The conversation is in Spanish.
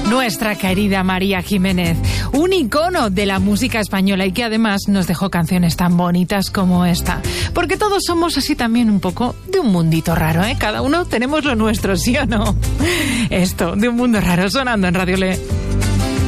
Nuestra querida María Jiménez, un icono de la música española y que además nos dejó canciones tan bonitas como esta. Porque todos somos así también un poco de un mundito raro, ¿eh? Cada uno tenemos lo nuestro, ¿sí o no? Esto, de un mundo raro, sonando en Radio Le.